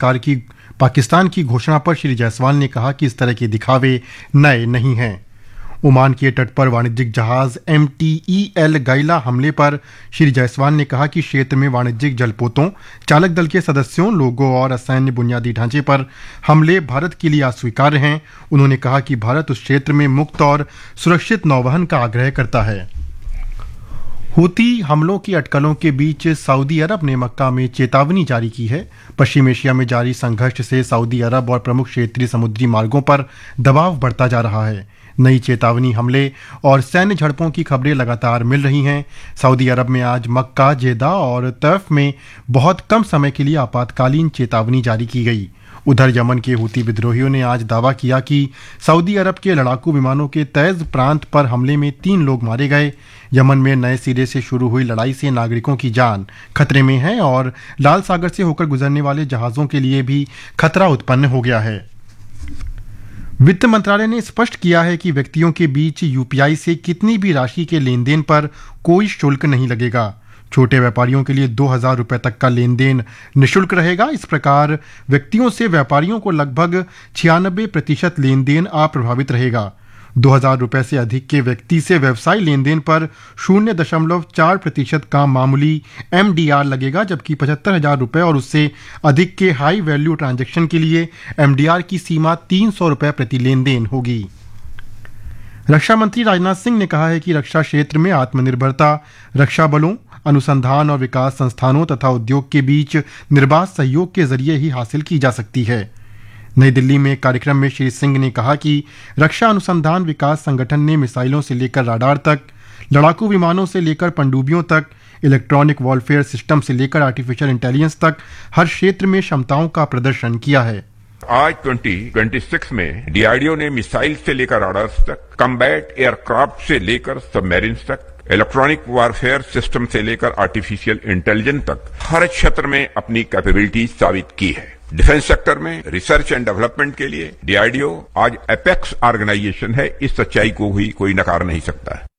पाकिस्तान की घोषणा पर श्री जायसवाल ने कहा कि इस तरह के दिखावे नए नहीं हैं। ओमान के तट पर वाणिज्यिक जहाज MTEL गैला हमले पर श्री जायसवाल ने कहा कि क्षेत्र में वाणिज्यिक जलपोतों, चालक दल के सदस्यों, लोगों और असैन्य बुनियादी ढांचे पर हमले भारत के लिए अस्वीकार्य हैं। उन्होंने कहा कि भारत उस क्षेत्र में मुक्त और सुरक्षित नौवहन का आग्रह करता है। हूती हमलों की अटकलों के बीच सऊदी अरब ने मक्का में चेतावनी जारी की है। पश्चिम एशिया में जारी संघर्ष से सऊदी अरब और प्रमुख क्षेत्रीय समुद्री मार्गों पर दबाव बढ़ता जा रहा है। नई चेतावनी हमले और सैन्य झड़पों की खबरें लगातार मिल रही हैं। सऊदी अरब में आज मक्का, जेदा और तैफ में बहुत कम समय के लिए आपातकालीन चेतावनी जारी की गई। उधर यमन के हूती विद्रोहियों ने आज दावा किया कि सऊदी अरब के लड़ाकू विमानों के तैज प्रांत पर हमले में 3 लोग मारे गए। यमन में नए सिरे से शुरू हुई लड़ाई से नागरिकों की जान खतरे में है और लाल सागर से होकर गुजरने वाले जहाजों के लिए भी खतरा उत्पन्न हो गया है। वित्त मंत्रालय ने स्पष्ट किया है कि व्यक्तियों के बीच UPI से कितनी भी राशि के लेन देन पर कोई शुल्क नहीं लगेगा। छोटे व्यापारियों के लिए 2,000 रुपए तक का लेन देन निःशुल्क रहेगा। इस प्रकार व्यक्तियों से व्यापारियों को लगभग 96% लेन देन अप्रभावित रहेगा। 2,000 रुपए से अधिक के व्यक्ति से व्यवसाय लेन देन पर 0.4% का मामूली MDR लगेगा, जबकि 75,000 रुपए और उससे अधिक के हाई वैल्यू ट्रांजैक्शन के लिए MDR की सीमा 300 रुपए प्रति लेन देन होगी। रक्षा मंत्री राजनाथ सिंह ने कहा है कि रक्षा क्षेत्र में आत्मनिर्भरता रक्षा बलों, अनुसंधान और विकास संस्थानों तथा उद्योग के बीच निर्बाध सहयोग के जरिए ही हासिल की जा सकती है। नई दिल्ली में एक कार्यक्रम में श्री सिंह ने कहा कि रक्षा अनुसंधान विकास संगठन ने मिसाइलों से लेकर राडार तक, लड़ाकू विमानों से लेकर पनडुब्बियों तक, इलेक्ट्रॉनिक वॉरफेयर सिस्टम से लेकर आर्टिफिशियल इंटेलिजेंस तक हर क्षेत्र में क्षमताओं का प्रदर्शन किया है। आज 2026 में DRDO ने मिसाइल से लेकर राडार्स तक, कम्बैट एयरक्राफ्ट से लेकर सबमरीन्स तक, इलेक्ट्रॉनिक वॉरफेयर सिस्टम से लेकर आर्टिफिशियल इंटेलिजेंस तक हर क्षेत्र में अपनी कैपेबिलिटी साबित की है। डिफेंस सेक्टर में रिसर्च एंड डेवलपमेंट के लिए DRDO आज एपेक्स ऑर्गेनाइजेशन है। इस सच्चाई को भी कोई नकार नहीं सकता है।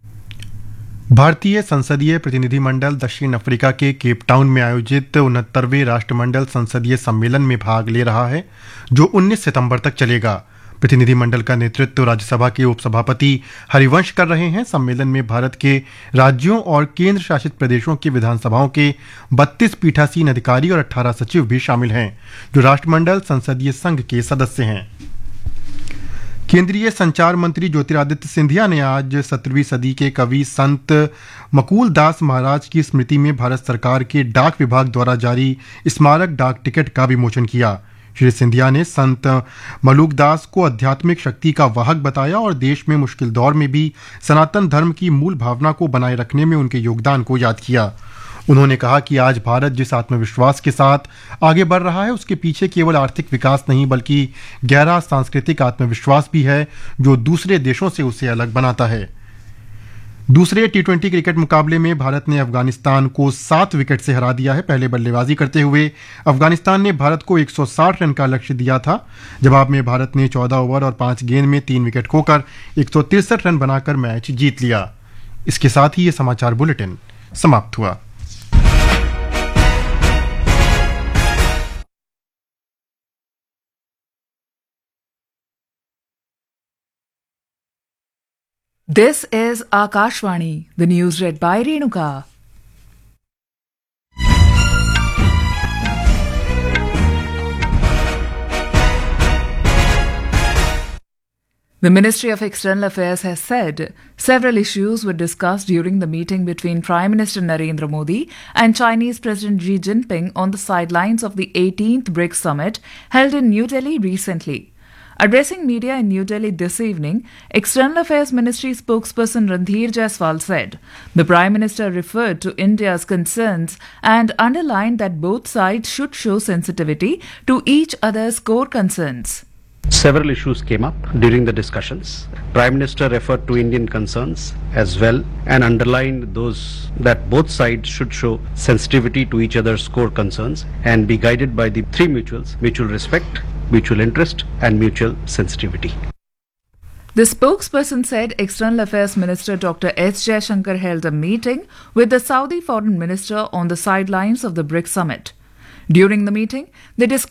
भारतीय संसदीय प्रतिनिधिमंडल दक्षिण अफ्रीका के केप टाउन में आयोजित 69वें राष्ट्रमंडल संसदीय सम्मेलन में भाग ले रहा है, जो 19 सितंबर तक चलेगा। प्रतिनिधिमंडल का नेतृत्व राज्यसभा के उपसभापति हरिवंश कर रहे हैं। सम्मेलन में भारत के राज्यों और केंद्र शासित प्रदेशों की विधानसभाओं के 32 पीठासीन अधिकारी और 18 सचिव भी शामिल हैं, जो राष्ट्रमंडल संसदीय संघ के सदस्य हैं। केंद्रीय संचार मंत्री ज्योतिरादित्य सिंधिया ने आज 17वीं सदी के कवि संत मकूल दास महाराज की स्मृति में भारत सरकार के डाक विभाग द्वारा जारी स्मारक डाक टिकट का विमोचन किया। श्री सिंधिया ने संत मलूकदास को आध्यात्मिक शक्ति का वाहक बताया और देश में मुश्किल दौर में भी सनातन धर्म की मूल भावना को बनाए रखने में उनके योगदान को याद किया। उन्होंने कहा कि आज भारत जिस आत्मविश्वास के साथ आगे बढ़ रहा है, उसके पीछे केवल आर्थिक विकास नहीं बल्कि गहरा सांस्कृतिक आत्मविश्वास भी है, जो दूसरे देशों से उसे अलग बनाता है। दूसरे T20 क्रिकेट मुकाबले में भारत ने अफगानिस्तान को 7 विकेट से हरा दिया है। पहले बल्लेबाजी करते हुए अफगानिस्तान ने भारत को 160 रन का लक्ष्य दिया था। जवाब में भारत ने 14 ओवर और 5 गेंद में 3 विकेट खोकर 163 रन बनाकर मैच जीत लिया। इसके साथ ही ये समाचार बुलेटिन समाप्त हुआ। This is Akashvani, the news read by Renuka. The Ministry of External Affairs has said several issues were discussed during the meeting between Prime Minister Narendra Modi and Chinese President Xi Jinping on the sidelines of the 18th BRICS summit held in New Delhi recently. Addressing media in New Delhi this evening, External Affairs Ministry spokesperson Randhir Jaiswal said the Prime Minister referred to India's concerns and underlined that both sides should show sensitivity to each other's core concerns. Several issues came up during the discussions. Prime Minister referred to Indian concerns as well and underlined those that both sides should show sensitivity to each other's core concerns and be guided by the three mutuals: mutual respect, mutual interest and mutual sensitivity. The spokesperson said External Affairs Minister Dr. S. Jaishankar held a meeting with the Saudi Foreign Minister on the sidelines of the BRICS summit. During the meeting, they discussed